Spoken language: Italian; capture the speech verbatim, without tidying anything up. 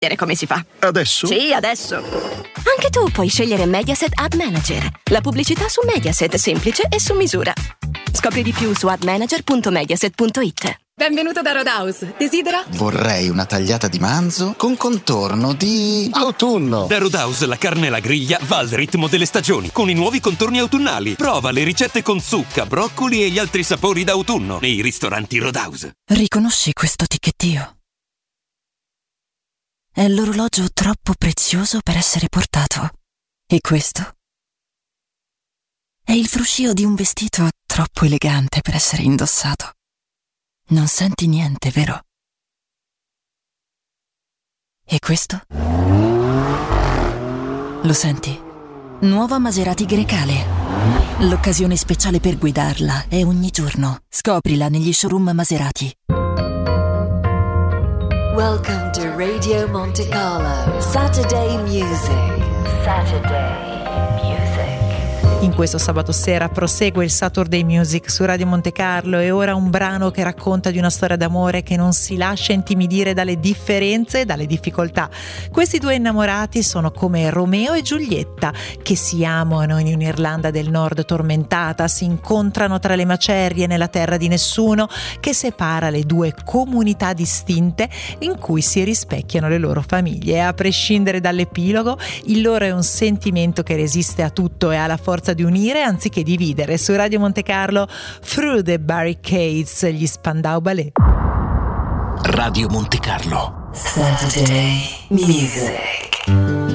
vedere come si fa. Adesso? Sì, adesso. Anche tu puoi scegliere Mediaset Ad Manager. La pubblicità su Mediaset, semplice e su misura. Scopri di più su admanager punto mediaset punto it. Benvenuto da Roadhouse. Desidera? Vorrei una tagliata di manzo con contorno di autunno. Da Roadhouse la carne alla griglia va al ritmo delle stagioni, con i nuovi contorni autunnali. Prova le ricette con zucca, broccoli e gli altri sapori d'autunno nei ristoranti Roadhouse. Riconosci questo ticchettio? È l'orologio troppo prezioso per essere portato. E questo? È il fruscio di un vestito troppo elegante per essere indossato. Non senti niente, vero? E questo? Lo senti? Nuova Maserati Grecale. L'occasione speciale per guidarla è ogni giorno. Scoprila negli showroom Maserati. Welcome to Radio Monte Carlo. Saturday Music. Saturday Music. In questo sabato sera prosegue il Saturday Music su Radio Monte Carlo e ora un brano che racconta di una storia d'amore che non si lascia intimidire dalle differenze e dalle difficoltà. Questi due innamorati sono come Romeo e Giulietta che si amano in un'Irlanda del Nord tormentata, si incontrano tra le macerie nella terra di nessuno che separa le due comunità distinte in cui si rispecchiano le loro famiglie. E a prescindere dall'epilogo, il loro è un sentimento che resiste a tutto e ha la forza di unire anziché dividere. Su Radio Monte Carlo, Through the Barricades, gli Spandau Ballet. Radio Monte Carlo. Saturday Music.